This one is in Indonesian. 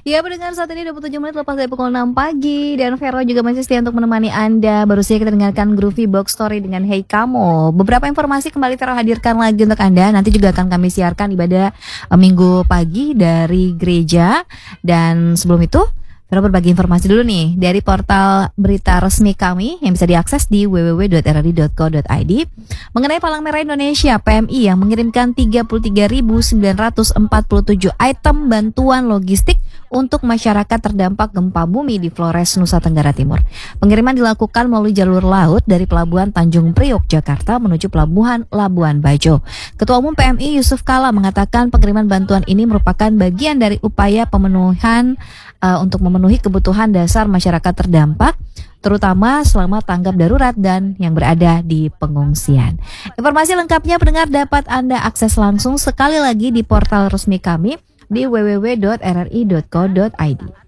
Ya, pendengar, saat ini 27 menit lepas dari pukul 6 pagi dan Vero juga masih setia untuk menemani Anda. Baru saja kita dengarkan Groovy Box Story dengan Hey Kamu. Beberapa informasi kembali Vero hadirkan lagi untuk Anda. Nanti juga akan kami siarkan ibadah Minggu pagi dari gereja. Dan sebelum itu, Vero berbagi informasi dulu nih dari portal berita resmi kami yang bisa diakses di www.rri.co.id mengenai Palang Merah Indonesia (PMI) yang mengirimkan 33.947 item bantuan logistik untuk masyarakat terdampak gempa bumi di Flores, Nusa Tenggara Timur. Pengiriman dilakukan melalui jalur laut dari Pelabuhan Tanjung Priok, Jakarta menuju Pelabuhan Labuan Bajo. Ketua Umum PMI Yusuf Kala mengatakan pengiriman bantuan ini merupakan bagian dari upaya pemenuhan untuk memenuhi kebutuhan dasar masyarakat terdampak, terutama selama tanggap darurat dan yang berada di pengungsian. Informasi lengkapnya pendengar dapat Anda akses langsung sekali lagi di portal resmi kami di www.rri.co.id.